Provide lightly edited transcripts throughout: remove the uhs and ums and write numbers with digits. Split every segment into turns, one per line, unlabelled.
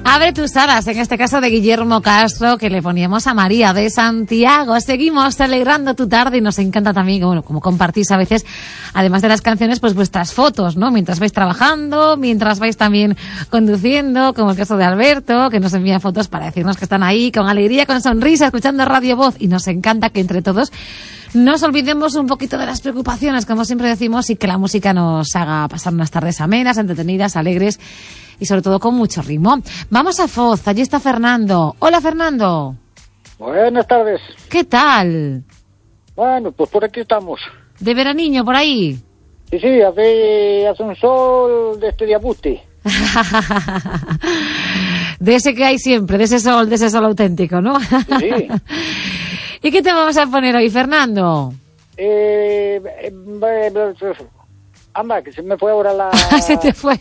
Abre tus alas, en este caso de Guillermo Castro, que le poníamos a María de Santiago. Seguimos celebrando tu tarde y nos encanta también, bueno, como compartís a veces, además de las canciones, pues vuestras fotos, ¿no? Mientras vais trabajando, mientras vais también conduciendo, como el caso de Alberto, que nos envía fotos para decirnos que están ahí con alegría, con sonrisa, escuchando Radio Voz. Y nos encanta que entre todos nos olvidemos un poquito de las preocupaciones, como siempre decimos, y que la música nos haga pasar unas tardes amenas, entretenidas, alegres y sobre todo con mucho ritmo. Vamos a Foz, allí está Fernando. Hola, Fernando.
Buenas tardes.
¿Qué tal?
Bueno, pues por aquí estamos.
¿De veraniño por ahí?
Sí, hace un sol de este diabute.
De ese que hay siempre, de ese sol auténtico, ¿no?
Sí.
¿Y qué te vamos a poner hoy, Fernando?
Anda, que se me fue ahora la...
Se te fue.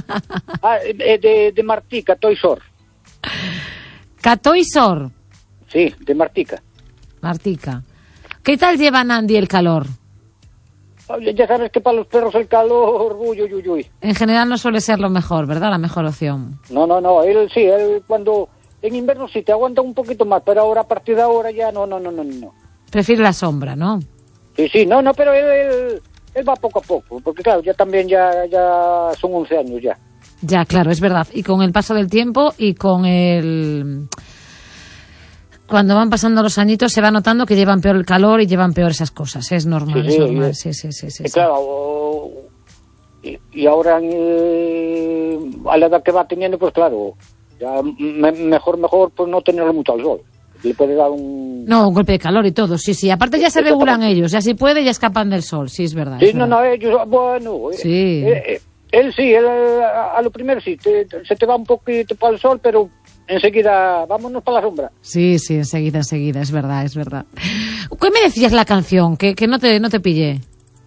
De Martica, Toisor.
Catoisor.
Sí, de Martica.
Martica. ¿Qué tal lleva Nandi el calor?
Oye, ya sabes que para los perros el calor, uy.
En general no suele ser lo mejor, ¿verdad? La mejor opción.
No, él cuando... En invierno sí te aguanta un poquito más, pero ahora a partir de ahora ya no.
Prefiere la sombra, ¿no?
Sí, no, pero él va poco a poco, porque claro, ya son 11 años ya.
Ya, claro, es verdad. Y con el paso del tiempo y con el... Cuando van pasando los añitos se va notando que llevan peor el calor y llevan peor esas cosas. Es normal, es normal. Sí.
Claro, y ahora a la edad que va teniendo, pues claro, ya mejor pues no tenerlo mucho al sol. Le puede dar un
golpe de calor y todo, sí. Aparte ya se regulan ellos, ya si puede ya escapan del sol, sí, es verdad.
Sí,
es verdad.
Ellos, bueno,
sí.
Él a lo primero sí, se te va un poquito para el sol, pero enseguida vámonos para la sombra.
Sí, enseguida, es verdad. ¿Qué me decías la canción? Que no te pillé.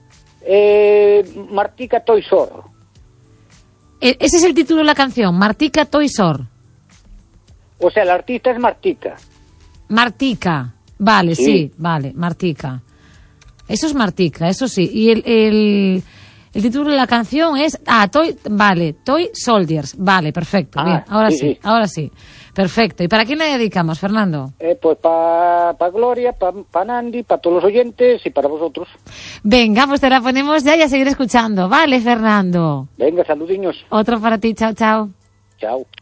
Martica Toisor.
Ese es el título de la canción, Martica Toisor.
O sea, el artista es
Martica, vale, sí, vale, Martica. Eso es Martica, eso sí. Y el título de la canción es Toy Soldiers. Vale, perfecto, bien. Ahora sí. Perfecto. ¿Y para quién le dedicamos, Fernando?
Pues para Gloria, para Nandi, para todos los oyentes y para vosotros.
Venga, pues te la ponemos ya y a seguir escuchando. Vale, Fernando.
Venga, saludiños.
Otro para ti, chao.
Chao.